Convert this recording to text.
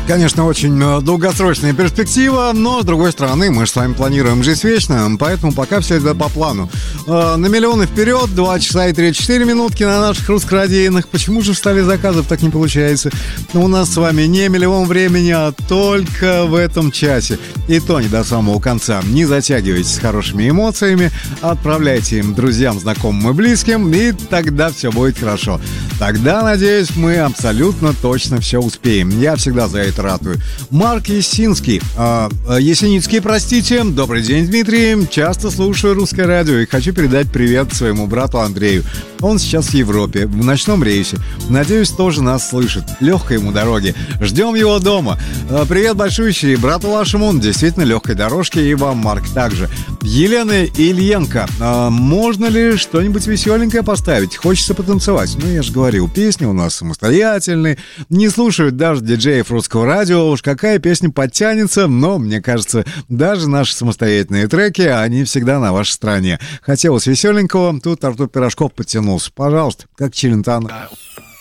Конечно, очень долгосрочная перспектива, но, с другой стороны, мы же с вами планируем жизнь вечно, поэтому пока все это по плану. На миллионы вперед, 2 часа и 34 минутки на наших русскорадийных. Почему же в столе заказов так не получается? У нас с вами не миллион времени, а только в этом часе. И то не до самого конца. Не затягивайтесь с хорошими эмоциями, отправляйте им друзьям, знакомым и близким, и тогда все будет хорошо. Тогда, надеюсь, мы абсолютно точно все успеем. Я всегда за это ратую. Марк Есинский, Есеницкий, простите. Добрый день, Дмитрий. Часто слушаю русское радио и хочу передать привет своему брату Андрею. Он сейчас в Европе, в ночном рейсе. Надеюсь, тоже нас слышит. Легкой ему дороги. Ждем его дома. Привет большущий брату вашему. Действительно легкой дорожки, и вам, Марк, также. Елена Ильенко, можно ли что-нибудь веселенькое поставить? Хочется потанцевать. Ну, я же говорил, песни у нас самостоятельные. Не слушают даже диджеев русского радио. Уж какая песня подтянется. Но, мне кажется, даже наши самостоятельные треки, они всегда на вашей стороне. Хотелось веселенького. Тут Артур Пирожков подтянулся. Пожалуйста, как Челентано.